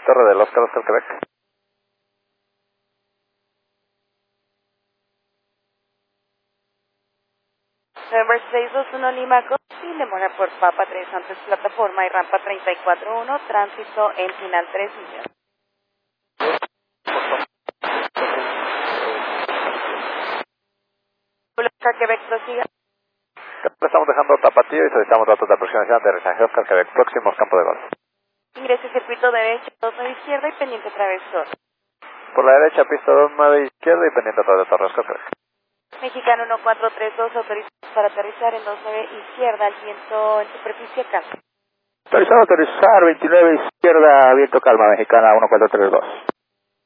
Torre del Oscar, Oscar, Quebec. November 621 Lima, Golfín, demora por Papa 3 antes plataforma y rampa 34-1, tránsito en final 3 millas. Oscar, Quebec, prosiga. Estamos dejando Tapatío y solicitamos datos de aproximación de aterrizaje Oscar, Quebec, próximos campo de golf. Ingrese circuito derecho, 29 izquierda y pendiente travesor. Por la derecha, pista 29 izquierda y pendiente a de Torre, Oscar, Quebec. Mexicano 1432, autorizados para aterrizar en 29 izquierda, al viento en superficie calma. Autorizado a aterrizar 29 izquierda, viento calma, Mexicana 1432.